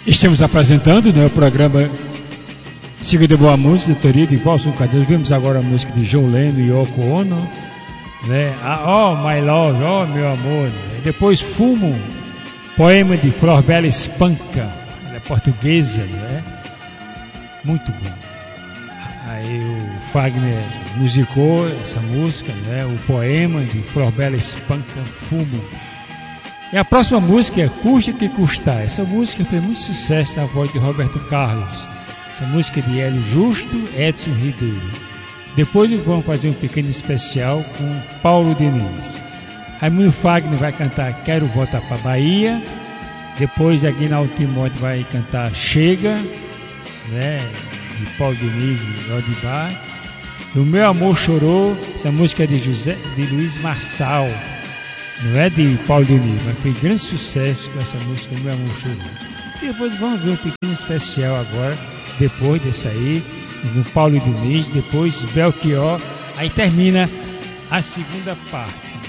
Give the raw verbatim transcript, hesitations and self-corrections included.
Estamos apresentando, né, o programa Siga de Boa Música, de autoria de Walson Cardoso. Vimos agora a música de John Lennon e Yoko Ono, né? Oh, My Love, oh, meu amor. Depois Fumo, poema de Florbela Espanca, ela é portuguesa, né? Muito bom. Aí o Fagner musicou essa música, né? O poema de Florbela Espanca, Fumo. E a próxima música é Custe Que Custar. Essa música fez muito sucesso na voz de Roberto Carlos. Essa música é de Hélio Justo, Edson Ribeiro. Depois vamos fazer um pequeno especial com Paulo Diniz. Raimundo Fagner vai cantar Quero Voltar Pra Bahia. Depois Aguinaldo Timóteo vai cantar Chega, né, de Paulo Diniz e Odibá. E O Meu Amor Chorou. Essa música é de, José, de Luiz Marçal. Não é de Paulo Diniz, mas foi grande sucesso com essa música, O Meu Amor Chorou. E depois vamos ver um pequeno especial agora, depois desse aí, com Paulo Diniz, depois Belchior, aí termina a segunda parte.